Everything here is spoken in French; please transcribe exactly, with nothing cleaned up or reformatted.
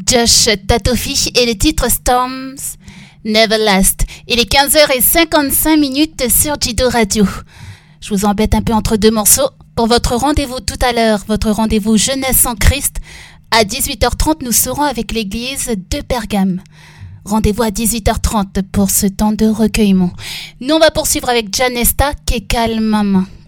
Josh Tatofi et le titre Storms Never Last. Il est quinze heures cinquante-cinq minutes sur Jido Radio. Je vous embête un peu entre deux morceaux. Pour votre rendez-vous tout à l'heure, votre rendez-vous Jeunesse en Christ, à dix-huit heures trente, nous serons avec l'église de Pergame. Rendez-vous à dix-huit heures trente pour ce temps de recueillement. Nous, on va poursuivre avec Janesta, qui est calme maman.